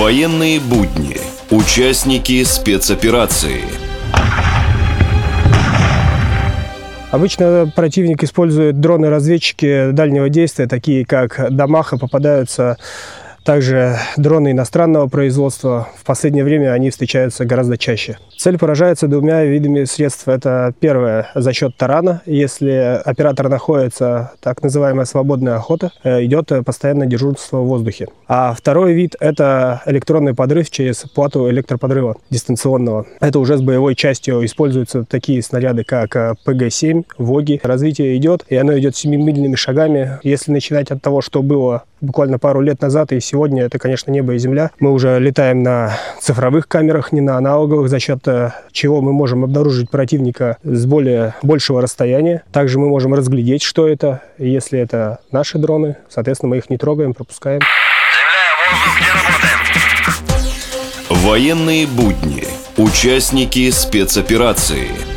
Военные будни. Участники спецоперации. Обычно противник использует дроны-разведчики дальнего действия, такие как Дамаха, попадаются также дроны иностранного производства. В последнее время они встречаются гораздо чаще. Цель поражается двумя видами средств. Это первое – за счет тарана. Если оператор находится, так называемая свободная охота, идет постоянное дежурство в воздухе. А второй вид – это электронный подрыв через плату электроподрыва дистанционного. Это уже с боевой частью используются такие снаряды, как ПГ-7, ВОГи. Развитие идет, и оно идет семимильными шагами. Если начинать от того, что было буквально пару лет назад, и сегодня это, конечно, небо и земля. Мы уже летаем на цифровых камерах, не на аналоговых, за счет чего мы можем обнаружить противника с большего расстояния. Также мы можем разглядеть, что это. Если это наши дроны, соответственно, мы их не трогаем, пропускаем. Земля, воздух, где работаем? Военные будни. Участники спецоперации.